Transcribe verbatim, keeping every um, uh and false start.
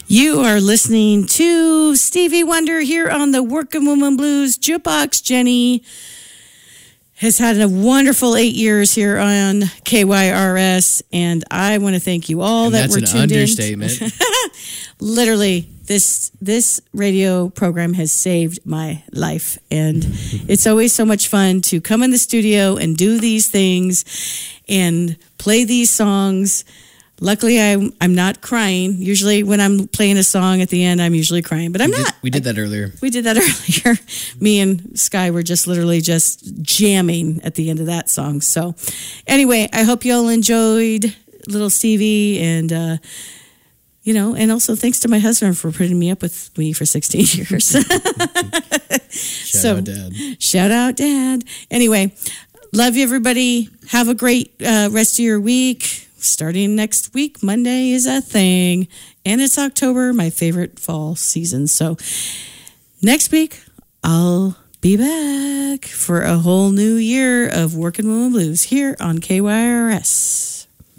You are listening to Stevie Wonder here on the Working Woman Blues Jukebox. Jenny has had a wonderful eight years here on K Y R S, and I want to thank you all and that were tuned in. That's an understatement. Literally, this this radio program has saved my life, and it's always so much fun to come in the studio and do these things and play these songs. Luckily, I'm, I'm not crying. Usually when I'm playing a song at the end, I'm usually crying, but I'm we not. Did, we did that earlier. We did that earlier. Me and Sky were just literally just jamming at the end of that song. So anyway, I hope you all enjoyed little Stevie, and, uh, you know, and also thanks to my husband for putting me up with me for sixteen years. Shout so, out, Dad. Shout out, Dad. Anyway, love you, everybody. Have a great uh, rest of your week. Starting next week, Monday is a thing. And it's October, my favorite fall season. So next week, I'll be back for a whole new year of Working Woman Blues here on K Y R S.